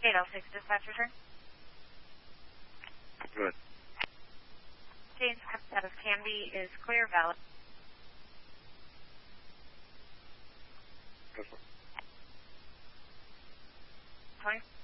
806 dispatch return. Good. James out of Canby is clear, valid. Good. 20.